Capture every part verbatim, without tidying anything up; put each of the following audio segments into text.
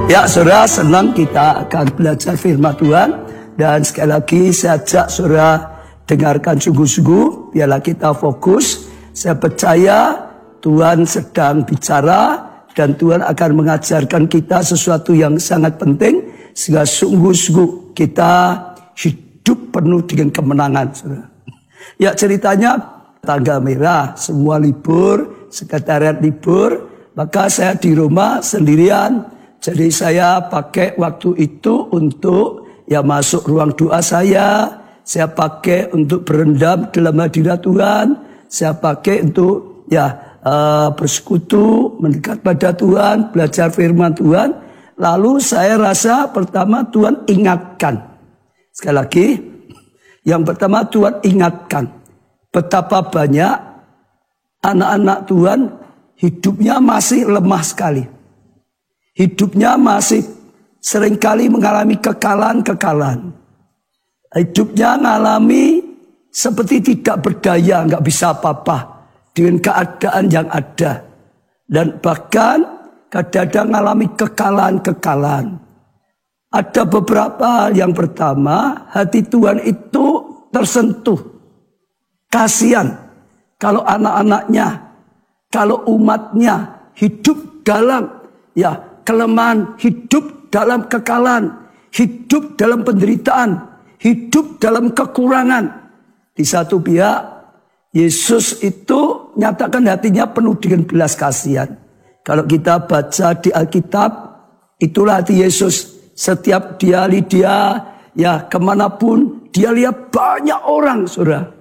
Ya saudara, senang kita akan belajar firman Tuhan. Dan sekali lagi saya ajak saudara dengarkan sungguh-sungguh, biarlah kita fokus. Saya percaya Tuhan sedang bicara dan Tuhan akan mengajarkan kita sesuatu yang sangat penting, sehingga sungguh-sungguh kita hidup penuh dengan kemenangan, saudara. Ya, ceritanya tanggal merah, semua libur, sekretariat libur, maka saya di rumah sendirian. Jadi saya pakai waktu itu untuk ya masuk ruang doa saya, saya pakai untuk berendam dalam hadirat Tuhan, saya pakai untuk ya uh, bersekutu, mendekat pada Tuhan, belajar firman Tuhan. Lalu saya rasa pertama Tuhan ingatkan. Sekali lagi, yang pertama Tuhan ingatkan betapa banyak anak-anak Tuhan hidupnya masih lemah sekali. Hidupnya masih seringkali mengalami kekalahan-kekalahan. Hidupnya mengalami seperti tidak berdaya, nggak bisa apa-apa dengan keadaan yang ada. Dan bahkan kadang-kadang mengalami kekalahan-kekalahan. Ada beberapa hal. Yang pertama, hati Tuhan itu tersentuh. Kasihan kalau anak-anaknya, kalau umatnya hidup dalam ya kelemahan, hidup dalam kekalahan, hidup dalam penderitaan, hidup dalam kekurangan. Di satu pihak, Yesus itu nyatakan hatinya penuh dengan belas kasihan. Kalau kita baca di Alkitab, itulah hati Yesus. Setiap dia dia, ya kemanapun, dia lihat banyak orang, saudara.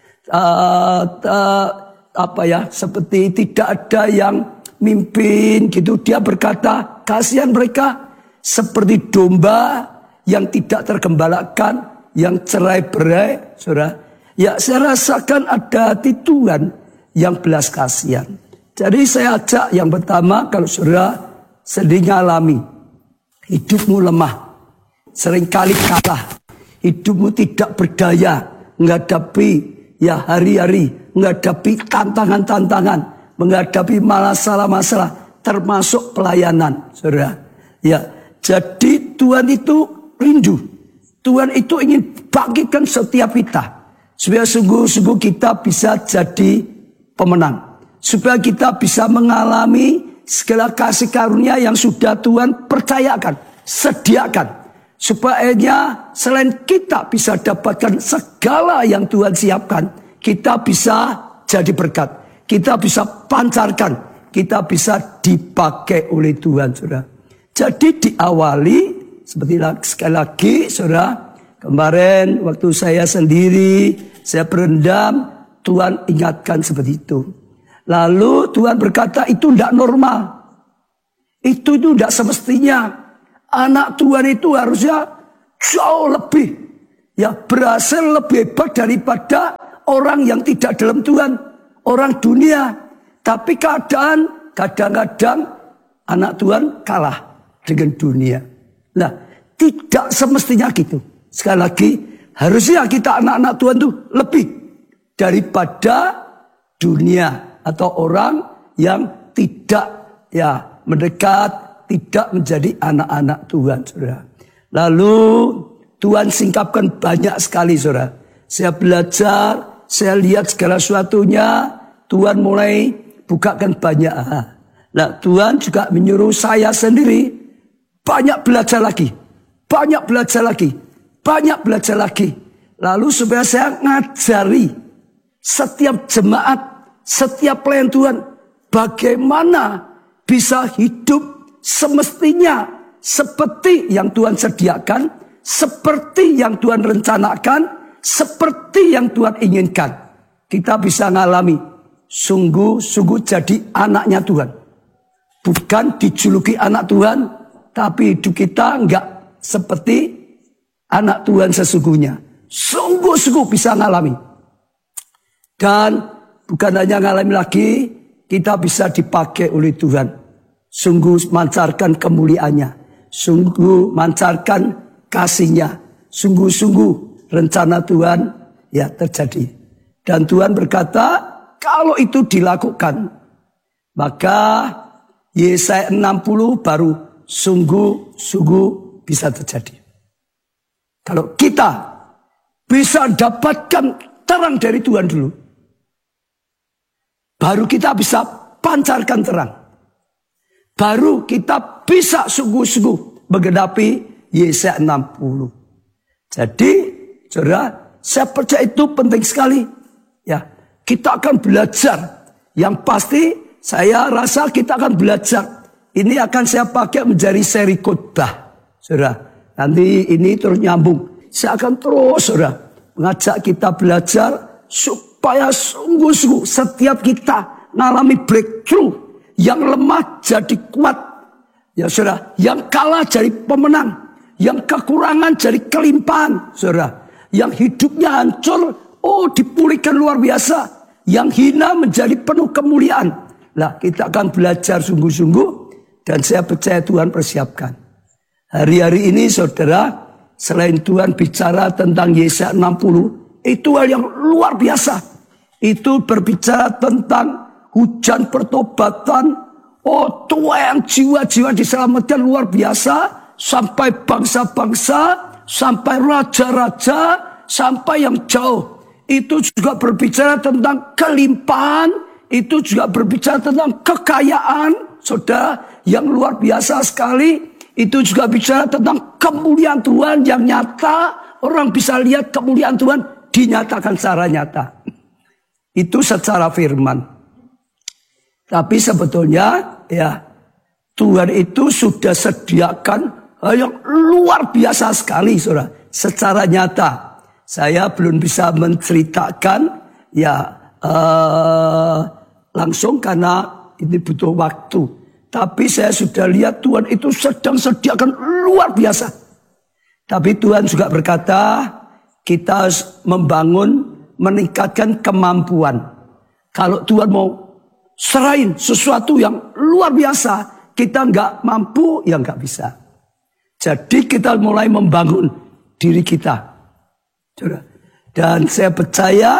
Uh, uh, apa ya, seperti tidak ada yang mimpin gitu. Dia berkata, kasihan mereka seperti domba yang tidak tergembalakan, yang cerai-berai, saudara. Ya, saya rasakan ada hati Tuhan yang belas kasihan. Jadi saya ajak yang pertama, kalau saudara sedang alami hidupmu lemah, seringkali kalah, hidupmu tidak berdaya menghadapi ya hari-hari, menghadapi tantangan-tantangan, menghadapi masalah-masalah, termasuk pelayanan, saudara. Ya, jadi Tuhan itu rindu. Tuhan itu ingin bangkitkan setiap kita, supaya sungguh-sungguh kita bisa jadi pemenang, supaya kita bisa mengalami segala kasih karunia yang sudah Tuhan percayakan, sediakan, supaya selain kita bisa dapatkan segala yang Tuhan siapkan, kita bisa jadi berkat, kita bisa pancarkan, kita bisa dipakai oleh Tuhan, saudara. Jadi diawali seperti sekali lagi, saudara, kemarin waktu saya sendiri, saya berendam, Tuhan ingatkan seperti itu. Lalu Tuhan berkata itu tidak normal, itu itu tidak semestinya. Anak Tuhan itu harusnya jauh lebih, ya berhasil lebih hebat daripada orang yang tidak dalam Tuhan, orang dunia. Tapi keadaan kadang-kadang anak Tuhan kalah dengan dunia. Nah, tidak semestinya gitu. Sekali lagi, harusnya kita anak-anak Tuhan itu lebih daripada dunia atau orang yang tidak ya mendekat, tidak menjadi anak-anak Tuhan, saudara. Lalu Tuhan singkapkan banyak sekali, saudara. Saya belajar, saya lihat segala sesuatunya, Tuhan mulai bukakan banyak hal. Nah, Tuhan juga menyuruh saya sendiri banyak belajar lagi, banyak belajar lagi, banyak belajar lagi. Lalu supaya saya ngajari setiap jemaat, setiap pelayan Tuhan, bagaimana bisa hidup semestinya seperti yang Tuhan sediakan, seperti yang Tuhan rencanakan, seperti yang Tuhan inginkan. Kita bisa ngalami sungguh-sungguh jadi anaknya Tuhan. Bukan dijuluki anak Tuhan, tapi hidup kita enggak seperti anak Tuhan sesungguhnya. Sungguh-sungguh bisa ngalami. Dan bukan hanya ngalami lagi, kita bisa dipakai oleh Tuhan. Sungguh mancarkan kemuliaannya. Sungguh mancarkan kasihnya. Sungguh-sungguh rencana Tuhan ya terjadi. Dan Tuhan berkata, kalau itu dilakukan, maka Yesaya enam puluh baru sungguh-sungguh bisa terjadi. Kalau kita bisa dapatkan terang dari Tuhan dulu, baru kita bisa pancarkan terang. Baru kita bisa sungguh-sungguh menggenapi Yesaya enam puluh. Jadi, saudara, saya percaya itu penting sekali. Ya, kita akan belajar. Yang pasti, saya rasa kita akan belajar. Ini akan saya pakai menjadi seri khotbah, saudara. Nanti ini terus nyambung. Saya akan terus, saudara, mengajak kita belajar supaya sungguh-sungguh setiap kita mengalami breakthrough, yang lemah jadi kuat, ya saudara, yang kalah jadi pemenang, yang kekurangan jadi kelimpahan, saudara, yang hidupnya hancur, oh dipulihkan luar biasa, yang hina menjadi penuh kemuliaan. Lah kita akan belajar sungguh-sungguh, dan saya percaya Tuhan persiapkan. Hari-hari ini saudara, selain Tuhan bicara tentang Yesaya enam puluh, itu hal yang luar biasa. Itu berbicara tentang hujan pertobatan. Oh, Tuhan, jiwa-jiwa diselamatkan luar biasa. Sampai bangsa-bangsa, sampai raja-raja, sampai yang jauh. Itu juga berbicara tentang kelimpahan. Itu juga berbicara tentang kekayaan, saudara, yang luar biasa sekali. Itu juga bicara tentang kemuliaan Tuhan yang nyata. Orang bisa lihat kemuliaan Tuhan dinyatakan secara nyata. Itu secara firman. Tapi sebetulnya ya Tuhan itu sudah sediakan hal yang luar biasa sekali, saudara. Secara nyata. Saya belum bisa menceritakan ya uh, langsung karena ini butuh waktu. Tapi saya sudah lihat Tuhan itu sedang sediakan luar biasa. Tapi Tuhan juga berkata, kita harus membangun, meningkatkan kemampuan. Kalau Tuhan mau serahin sesuatu yang luar biasa, kita nggak mampu, ya nggak bisa. Jadi kita mulai membangun diri kita. Dan saya percaya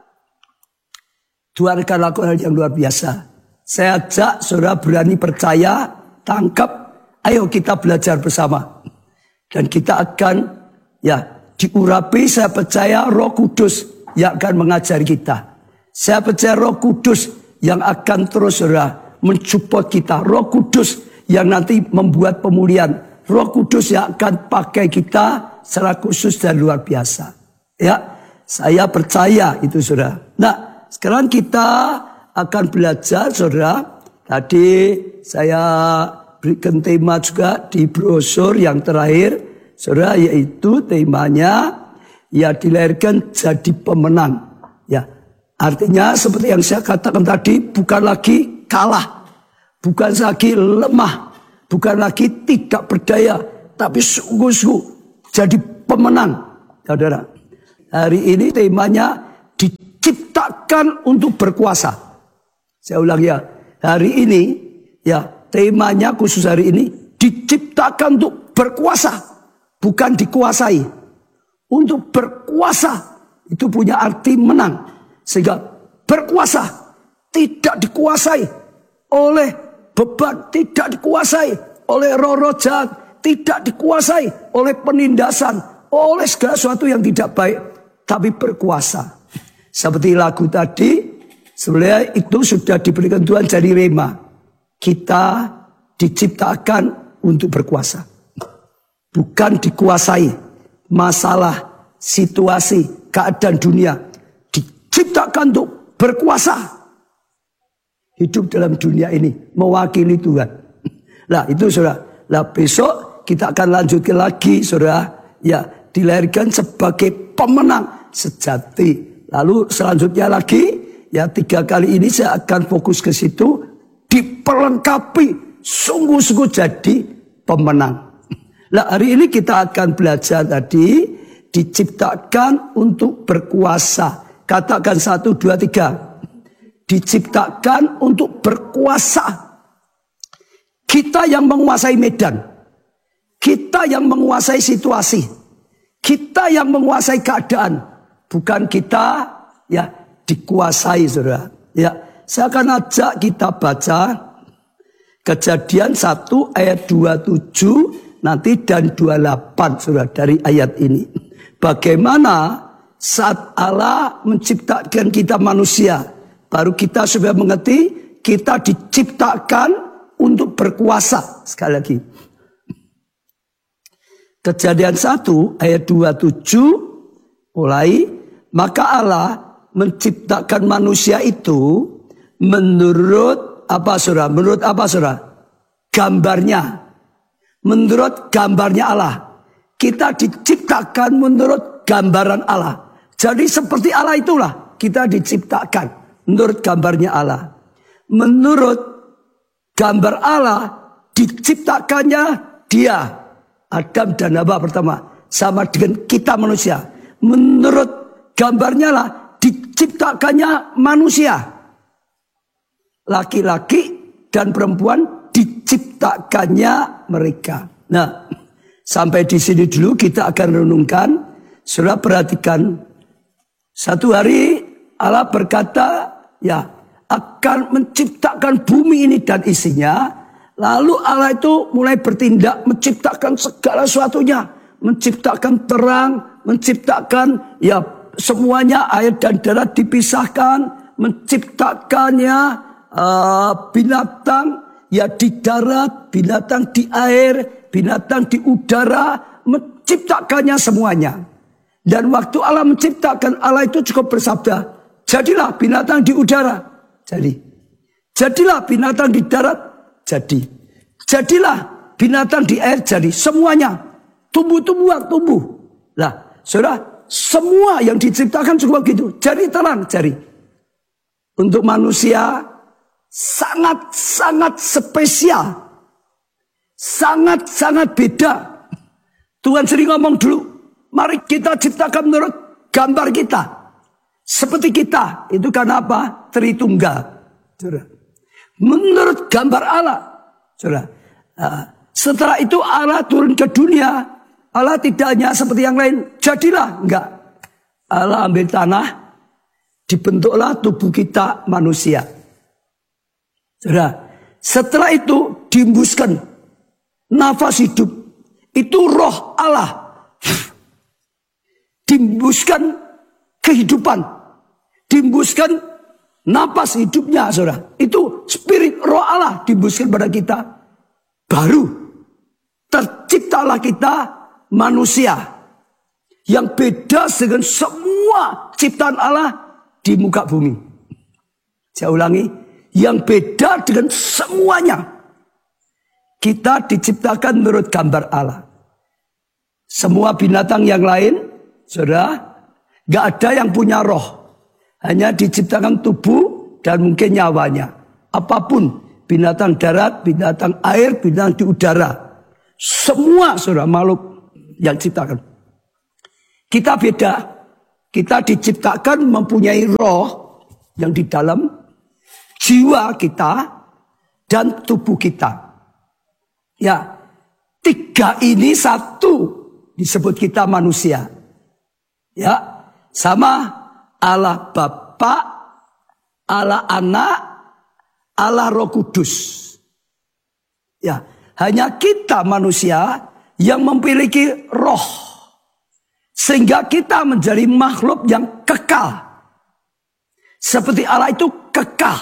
Tuhan akan lakukan hal yang luar biasa. Saya ajak saudara berani percaya, tangkap, ayo kita belajar bersama. Dan kita akan ya diurapi, saya percaya Roh Kudus yang akan mengajari kita. Saya percaya Roh Kudus yang akan terus saudara mensupport kita. Roh Kudus yang nanti membuat pemulihan. Roh Kudus yang akan pakai kita secara khusus dan luar biasa. Ya, saya percaya itu saudara. Nah, sekarang kita akan belajar, saudara. Tadi saya berikan tema juga di brosur yang terakhir, saudara, yaitu temanya ya dilahirkan jadi pemenang. Ya, artinya seperti yang saya katakan tadi, bukan lagi kalah, bukan lagi lemah, bukan lagi tidak berdaya, tapi sungguh-sungguh jadi pemenang, saudara. Hari ini temanya diciptakan untuk berkuasa. Saya ulang ya, hari ini ya temanya khusus hari ini diciptakan untuk berkuasa, bukan dikuasai. Untuk berkuasa itu punya arti menang, sehingga berkuasa tidak dikuasai oleh beban, tidak dikuasai oleh roh-roh jahat, tidak dikuasai oleh penindasan, oleh segala sesuatu yang tidak baik, tapi berkuasa. Seperti lagu tadi. Sebenarnya itu sudah diberikan Tuhan jadi rema. Kita diciptakan untuk berkuasa. Bukan dikuasai masalah, situasi, keadaan dunia. Diciptakan untuk berkuasa. Hidup dalam dunia ini. Mewakili Tuhan. Nah itu saudara. Nah besok kita akan lanjutkan lagi saudara. Ya dilahirkan sebagai pemenang sejati. Lalu selanjutnya lagi. Ya tiga kali ini saya akan fokus ke situ. Diperlengkapi. Sungguh-sungguh jadi pemenang. Nah hari ini kita akan belajar tadi. Diciptakan untuk berkuasa. Katakan satu, dua, tiga. Diciptakan untuk berkuasa. Kita yang menguasai medan. Kita yang menguasai situasi. Kita yang menguasai keadaan. Bukan kita ya dikuasai, saudara. Ya, saya akan ajak kita baca Kejadian satu ayat dua puluh tujuh nanti dan dua puluh delapan saudara dari ayat ini. Bagaimana saat Allah menciptakan kita manusia, baru kita sudah mengerti kita diciptakan untuk berkuasa. Sekali lagi. Kejadian satu ayat dua puluh tujuh mulai, maka Allah menciptakan manusia itu menurut apa saudara? Menurut apa saudara? Gambarnya. Menurut gambarnya Allah. Kita diciptakan menurut gambaran Allah. Jadi seperti Allah itulah kita diciptakan menurut gambarnya Allah. Menurut gambar Allah diciptakannya dia, Adam dan Hawa pertama, sama dengan kita manusia. Menurut gambarnya lah diciptakannya manusia. Laki-laki dan perempuan diciptakannya mereka. Nah, sampai di sini dulu kita akan renungkan. Saudara perhatikan, satu hari Allah berkata, ya, akan menciptakan bumi ini dan isinya. Lalu Allah itu mulai bertindak menciptakan segala sesuatunya, menciptakan terang, menciptakan ya semuanya, air dan darat dipisahkan, menciptakannya uh, binatang ya di darat, binatang di air, binatang di udara, menciptakannya semuanya. Dan waktu Allah menciptakan, Allah itu cukup bersabda, jadilah binatang di udara, jadi. Jadilah binatang di darat, jadi. Jadilah binatang di air, jadi. Semuanya, tumbuh-tumbuhan, tumbuh. Nah, saudara, semua yang diciptakan cukup begitu. Jadi terang, jadi. Untuk manusia, sangat-sangat spesial. Sangat-sangat beda. Tuhan sering ngomong dulu, mari kita ciptakan menurut gambar kita. Seperti kita. Itu karena apa? Tritunggal. Saudara. Menurut gambar Allah. Saudara. Setelah itu Allah turun ke dunia. Allah tidak hanya seperti yang lain. Jadilah. Enggak. Allah ambil tanah. Dibentuklah tubuh kita manusia. Saudara. Setelah itu dihembuskan nafas hidup. Itu roh Allah. Dihembuskan kehidupan, dihembuskan napas hidupnya, saudara. Itu spirit roh Allah dihembuskan pada kita. Baru terciptalah kita manusia yang beda dengan semua ciptaan Allah di muka bumi. Saya ulangi, yang beda dengan semuanya. Kita diciptakan menurut gambar Allah. Semua binatang yang lain, saudara, gak ada yang punya roh. Hanya diciptakan tubuh dan mungkin nyawanya. Apapun, binatang darat, binatang air, binatang di udara. Semua saudara makhluk yang diciptakan. Kita beda. Kita diciptakan mempunyai roh yang di dalam jiwa kita dan tubuh kita. Ya, tiga ini satu disebut kita manusia. Ya, sama Allah Bapa, Allah Anak, Allah Roh Kudus. Ya, hanya kita manusia yang memiliki roh. Sehingga kita menjadi makhluk yang kekal. Seperti Allah itu kekal.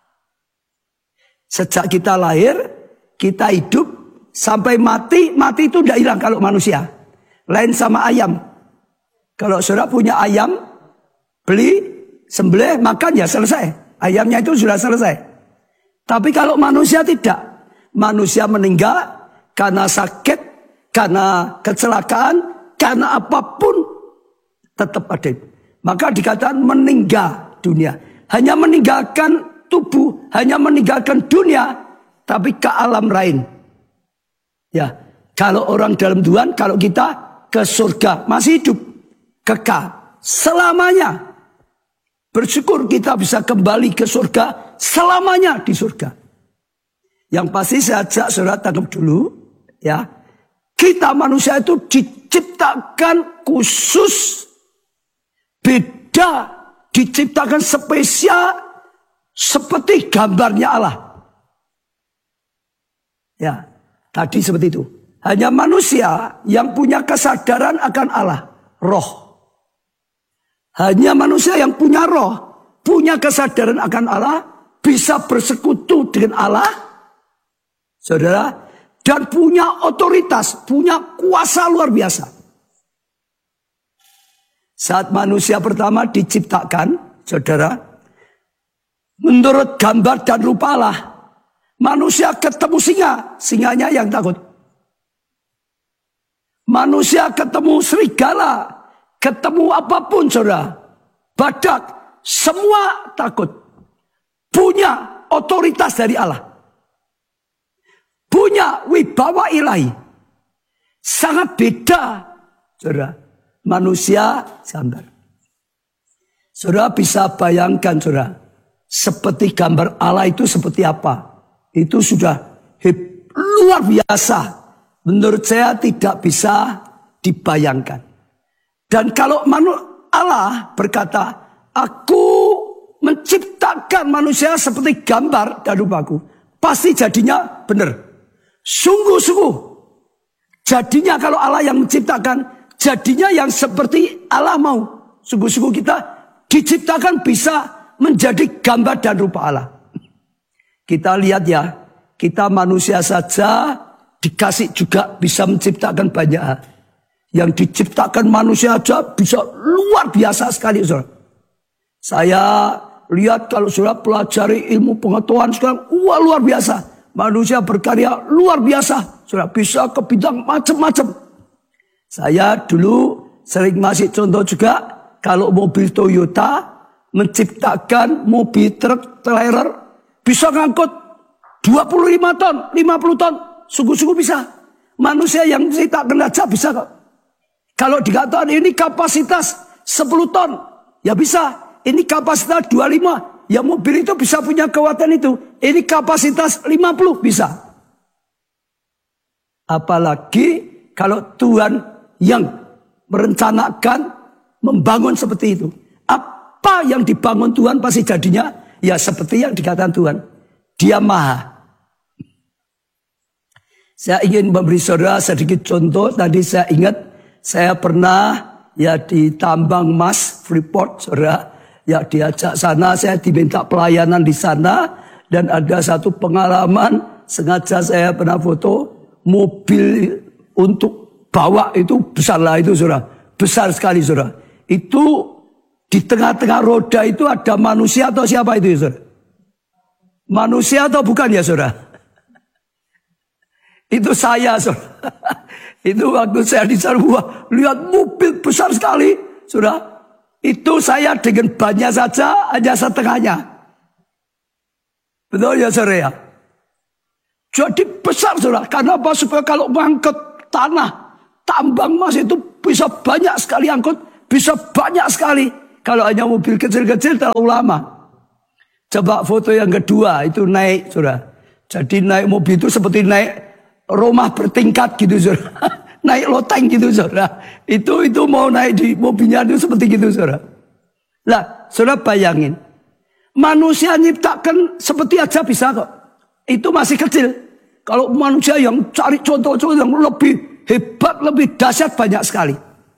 Sejak kita lahir, kita hidup, sampai mati, mati itu tidak hilang kalau manusia. Lain sama ayam. Kalau saudara punya ayam, beli, sembelih, makan ya selesai. Ayamnya itu sudah selesai. Tapi kalau manusia tidak. Manusia meninggal karena sakit, karena kecelakaan, karena apapun tetap ada. Maka dikatakan meninggal dunia. Hanya meninggalkan tubuh, hanya meninggalkan dunia, tapi ke alam lain. Ya, kalau orang dalam Tuhan, kalau kita ke surga, masih hidup, kekal, selamanya. Bersyukur kita bisa kembali ke surga, selamanya di surga. Yang pasti saya ajak saudara tangkap dulu, ya. Kita manusia itu diciptakan khusus, beda, diciptakan spesial, seperti gambarnya Allah. Ya, tadi seperti itu. Hanya manusia yang punya kesadaran akan Allah, roh. Hanya manusia yang punya roh, punya kesadaran akan Allah, bisa bersekutu dengan Allah, saudara, dan punya otoritas, punya kuasa luar biasa. Saat manusia pertama diciptakan, saudara, menurut gambar dan rupa Allah, manusia ketemu singa, singanya yang takut. Manusia ketemu serigala, ketemu apapun, saudara, badak, semua takut. Punya otoritas dari Allah. Punya wibawa ilahi. Sangat beda, saudara. Manusia gambar. Saudara bisa bayangkan, saudara, seperti gambar Allah itu seperti apa? Itu sudah luar biasa. Menurut saya tidak bisa dibayangkan. Dan kalau Allah berkata, aku menciptakan manusia seperti gambar dan rupaku, pasti jadinya benar. Sungguh-sungguh. Jadinya kalau Allah yang menciptakan, jadinya yang seperti Allah mau. Sungguh-sungguh kita diciptakan bisa menjadi gambar dan rupa Allah. Kita lihat ya, kita manusia saja dikasih juga bisa menciptakan banyak hal. Yang diciptakan manusia aja bisa luar biasa sekali, saudara. Saya lihat kalau saudara pelajari ilmu pengetahuan sekarang, wah luar biasa. Manusia berkarya luar biasa, saudara, bisa ke bidang macam-macam. Saya dulu sering masih contoh juga, kalau mobil Toyota menciptakan mobil truk trailer bisa ngangkut dua puluh lima ton, lima puluh ton. Sungguh-sungguh bisa. Manusia yang menciptakan aja bisa kok. Kalau dikatakan ini kapasitas sepuluh ton, ya bisa. Ini kapasitas dua puluh lima, ya mobil itu bisa punya kekuatan itu. Ini kapasitas lima puluh, bisa. Apalagi kalau Tuhan yang merencanakan membangun seperti itu. Apa yang dibangun Tuhan pasti jadinya ya seperti yang dikatakan Tuhan. Dia maha. Saya ingin memberi saudara sedikit contoh. Tadi saya ingat saya pernah ya di tambang emas Freeport, saudara. Ya diajak sana, saya diminta pelayanan di sana. Dan ada satu pengalaman, sengaja saya pernah foto. Mobil untuk bawa itu besar lah itu, saudara. Besar sekali, saudara. Itu di tengah-tengah roda itu ada manusia atau siapa itu, saudara? Manusia atau bukan ya, saudara? Itu saya, saudara. Itu waktu saya di sana, lihat mobil besar sekali, saudara. Itu saya dengan bannya saja, hanya setengahnya. Betul ya, saudara? Jadi besar, saudara. Karena apa? Supaya kalau mengangkut tanah, tambang emas itu bisa banyak sekali angkut, bisa banyak sekali. Kalau hanya mobil kecil-kecil terlalu lama. Coba foto yang kedua, itu naik, saudara. Jadi naik mobil itu seperti naik rumah bertingkat gitu, saudara. Naik loteng gitu, saudara. Itu itu mau naik di mobilnya itu seperti gitu, saudara. Lah, saudara bayangin. Manusia nyiptakan seperti aja bisa kok. Itu masih kecil. Kalau manusia yang cari contoh-contoh yang lebih hebat, lebih dahsyat banyak sekali.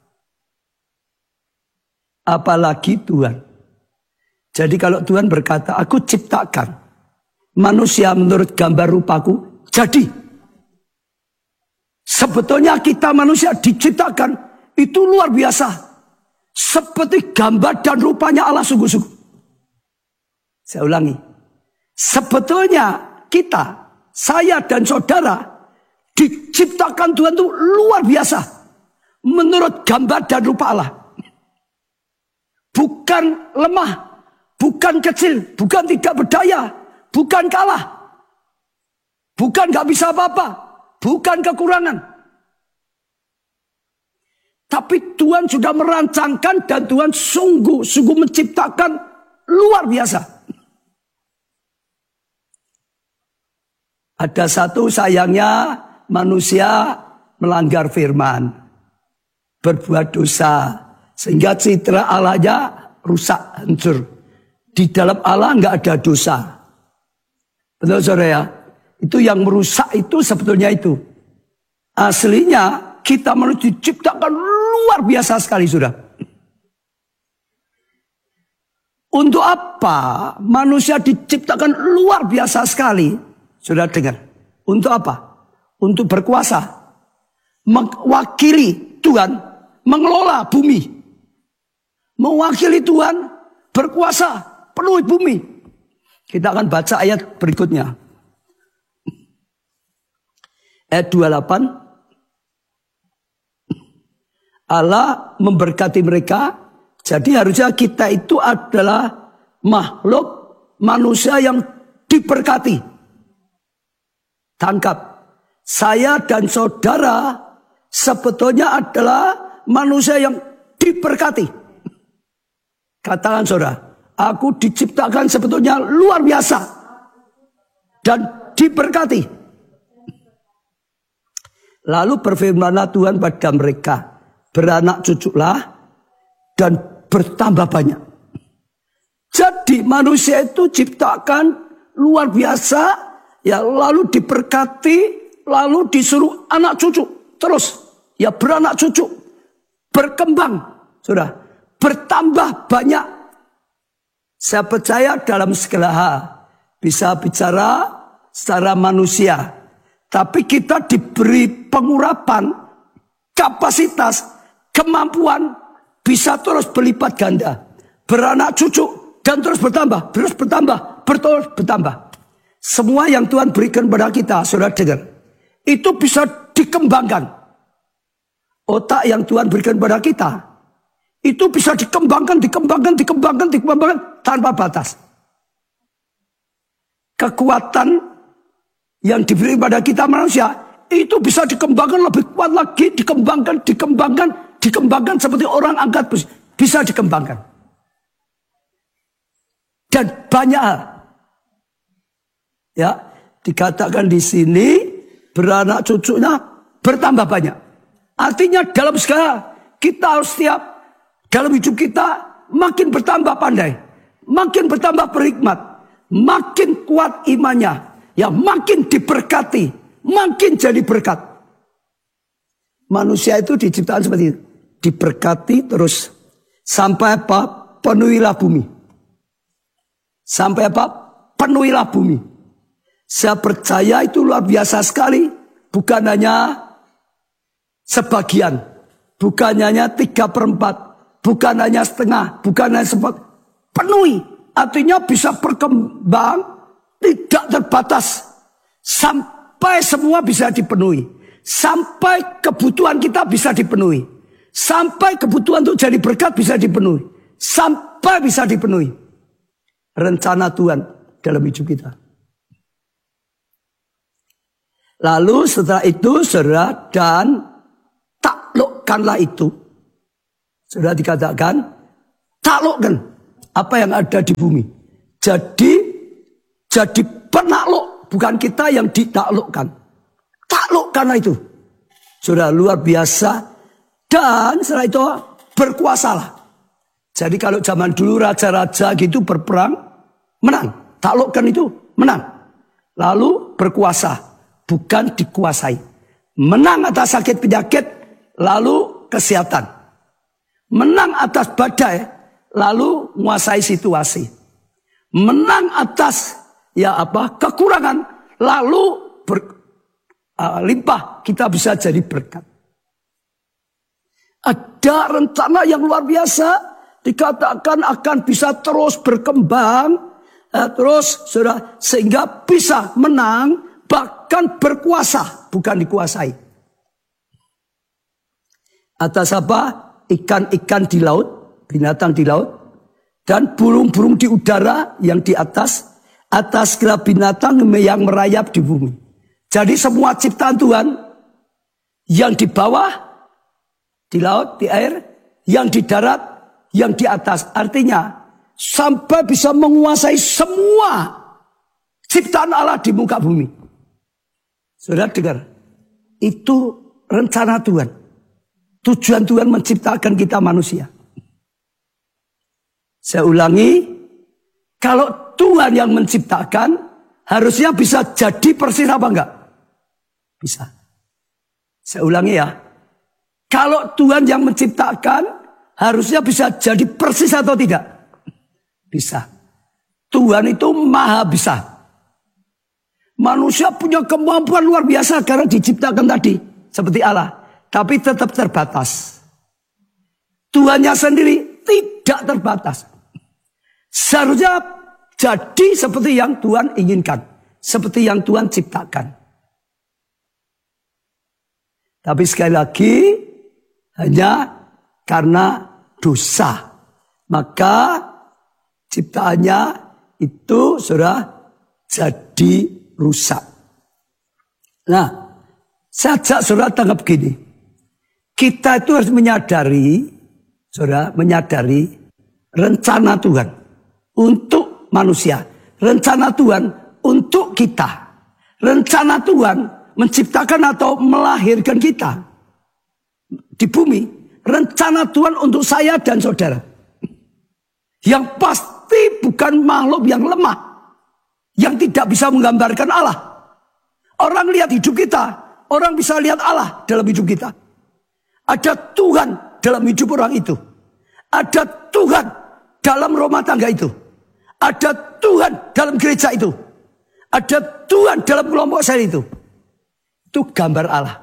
Apalagi Tuhan. Jadi kalau Tuhan berkata, aku ciptakan manusia menurut gambar rupaku, jadi. Sebetulnya kita manusia diciptakan itu luar biasa. Seperti gambar dan rupanya Allah sungguh-sungguh. Saya ulangi. Sebetulnya kita, saya dan saudara, diciptakan Tuhan itu luar biasa. Menurut gambar dan rupa Allah. Bukan lemah, bukan kecil, bukan tidak berdaya, bukan kalah. Bukan gak bisa apa-apa. Bukan kekurangan. Tapi Tuhan sudah merancangkan dan Tuhan sungguh-sungguh menciptakan luar biasa. Ada satu sayangnya manusia melanggar firman. Berbuat dosa. Sehingga citra Allahnya rusak, hancur. Di dalam Allah nggak ada dosa. Betul, saudara ya? Itu yang merusak itu sebetulnya itu. Aslinya kita manusia diciptakan luar biasa sekali, sudah. Untuk apa manusia diciptakan luar biasa sekali? Sudah dengar. Untuk apa? Untuk berkuasa. Mewakili Tuhan. Mengelola bumi. Mewakili Tuhan. Berkuasa. Penuhi bumi. Kita akan baca ayat berikutnya. Ayat dua puluh delapan. Allah memberkati mereka. Jadi harusnya kita itu adalah makhluk manusia yang diberkati. Tangkap. Saya dan saudara sebetulnya adalah manusia yang diberkati. Katakan saudara, aku diciptakan sebetulnya luar biasa. Dan diberkati. Lalu berfirmanlah Tuhan pada mereka. Beranak cuculah dan bertambah banyak. Jadi manusia itu ciptakan luar biasa, ya lalu diberkati, lalu disuruh anak cucu, terus ya beranak cucu, berkembang, sudah bertambah banyak. Saya percaya dalam segala hal bisa bicara secara manusia, tapi kita diberi pengurapan, kapasitas, kemampuan. Bisa terus berlipat ganda. Beranak cucu. Dan terus bertambah. Terus bertambah. Terus bertambah. Semua yang Tuhan berikan kepada kita. Saudara dengar. Itu bisa dikembangkan. Otak yang Tuhan berikan kepada kita. Itu bisa dikembangkan. Dikembangkan. Dikembangkan. Dikembangkan. Tanpa batas. Kekuatan yang diberi kepada kita manusia. Itu bisa dikembangkan lebih kuat lagi. Dikembangkan. Dikembangkan. Dikembangkan seperti orang angkat besi. Bisa dikembangkan. Dan banyak hal. Ya, dikatakan di sini beranak cucunya bertambah banyak. Artinya dalam segala kita harus setiap dalam hidup kita makin bertambah pandai, makin bertambah berhikmat, makin kuat imannya, ya makin diberkati, makin jadi berkat. Manusia itu diciptakan seperti itu. Diberkati terus. Sampai apa? Penuhilah bumi. Sampai apa? Penuhilah bumi. Saya percaya itu luar biasa sekali. Bukan hanya sebagian. Bukan hanya tiga per empat. Bukan hanya setengah. Bukan hanya seperempat. Penuhi. Artinya bisa berkembang. Tidak terbatas. Sampai semua bisa dipenuhi. Sampai kebutuhan kita bisa dipenuhi. Sampai kebutuhan untuk jadi berkat bisa dipenuhi. Sampai bisa dipenuhi. Rencana Tuhan dalam hidup kita. Lalu setelah itu saudara, dan taklukkanlah itu. Saudara dikatakan, taklukkan apa yang ada di bumi. Jadi, jadi penakluk. Bukan kita yang ditaklukkan. Taklukkanlah itu. Saudara luar biasa. Dan setelah itu berkuasalah. Jadi kalau zaman dulu raja-raja gitu berperang, menang. Taklukkan itu, menang. Lalu berkuasa, bukan dikuasai. Menang atas sakit penyakit, lalu kesehatan. Menang atas badai, lalu menguasai situasi. Menang atas ya apa kekurangan, lalu berlimpah, uh, kita bisa jadi berkat. Ada rencana yang luar biasa. Dikatakan akan bisa terus berkembang. Eh, terus saudara, sehingga bisa menang. Bahkan berkuasa. Bukan dikuasai. Atas apa? Ikan-ikan di laut. Binatang di laut. Dan burung-burung di udara yang di atas. Atas segala binatang yang merayap di bumi. Jadi semua ciptaan Tuhan. Yang di bawah. Di laut, di air, yang di darat, yang di atas. Artinya, sampai bisa menguasai semua ciptaan Allah di muka bumi. Saudara dengar, itu rencana Tuhan. Tujuan Tuhan menciptakan kita manusia. Saya ulangi, kalau Tuhan yang menciptakan, harusnya bisa jadi persis apa enggak? Bisa. Saya ulangi ya. Kalau Tuhan yang menciptakan, harusnya bisa jadi persis atau tidak? Bisa. Tuhan itu maha bisa. Manusia punya kemampuan luar biasa karena diciptakan tadi. Seperti Allah. Tapi tetap terbatas. Tuhannya sendiri tidak terbatas. Seharusnya jadi seperti yang Tuhan inginkan. Seperti yang Tuhan ciptakan. Tapi sekali lagi, hanya karena dosa. Maka ciptaannya itu sudah jadi rusak. Nah, saya ajak saudara tanggap gini. Kita itu harus menyadari, saudara, menyadari rencana Tuhan untuk manusia. Rencana Tuhan untuk kita. Rencana Tuhan menciptakan atau melahirkan kita di bumi. Rencana Tuhan untuk saya dan saudara. Yang pasti bukan makhluk yang lemah. Yang tidak bisa menggambarkan Allah. Orang lihat hidup kita. Orang bisa lihat Allah dalam hidup kita. Ada Tuhan dalam hidup orang itu. Ada Tuhan dalam rumah tangga itu. Ada Tuhan dalam gereja itu. Ada Tuhan dalam kelompok saya itu. Itu gambar Allah.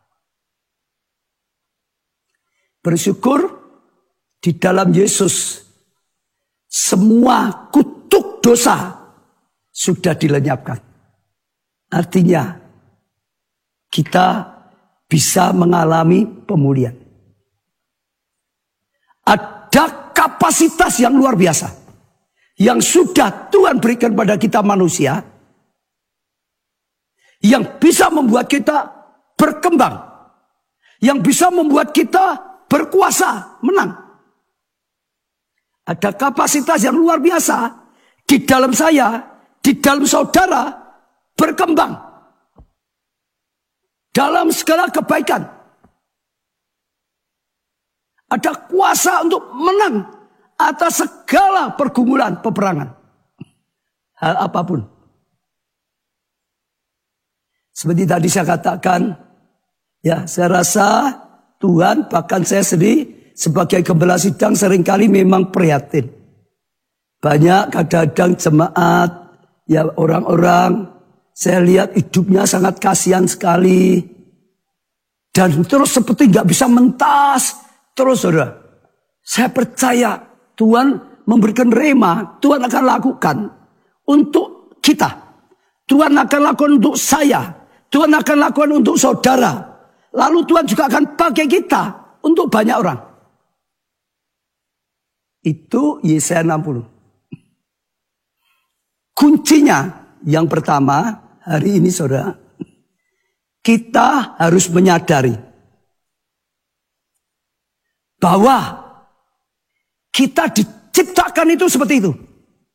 Bersyukur di dalam Yesus semua kutuk dosa sudah dilenyapkan. Artinya kita bisa mengalami pemulihan. Ada kapasitas yang luar biasa yang sudah Tuhan berikan pada kita manusia, yang bisa membuat kita berkembang, yang bisa membuat kita berkuasa, menang. Ada kapasitas yang luar biasa di dalam saya, di dalam saudara, berkembang dalam segala kebaikan. Ada kuasa untuk menang atas segala pergumulan, peperangan. Hal apapun. Seperti tadi saya katakan, ya saya rasa Tuhan, bahkan saya sendiri sebagai gembala sidang seringkali memang prihatin. Banyak kadang-kadang jemaat, ya orang-orang, saya lihat hidupnya sangat kasihan sekali. Dan terus seperti nggak bisa mentas. Terus saudara, saya percaya Tuhan memberikan rema, Tuhan akan lakukan untuk kita. Tuhan akan lakukan untuk saya. Tuhan akan lakukan untuk saudara. Lalu Tuhan juga akan pakai kita untuk banyak orang. Itu Yesaya enam puluh. Kuncinya yang pertama hari ini saudara, kita harus menyadari bahwa kita diciptakan itu seperti itu.